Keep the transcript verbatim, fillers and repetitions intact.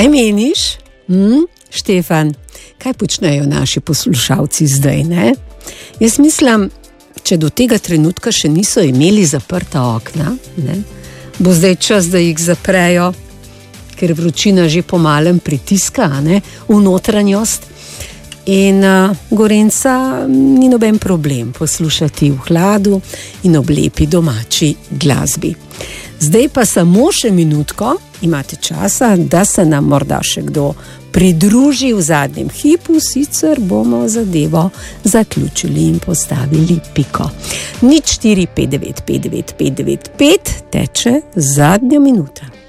meniš, hm? Štefan, kaj počnejo naši poslušalci zdaj, ne? Jaz mislim, če do tega trenutka še niso imeli zaprta okna, ne? Bo zdaj čas, da jih zaprejo, ker vročina že pomalem pritiska, ne? V notranjost. In uh, Gorenjca ni noben problem poslušati v hladu in ob lepi domači glasbi. Zdaj pa samo še minutko, imate časa, da se nam morda še kdo pridruži v zadnjem hipu, sicer bomo zadevo zaključili in postavili piko. Nič štiri pet devet pet devet pet devet pet teče zadnja minuta.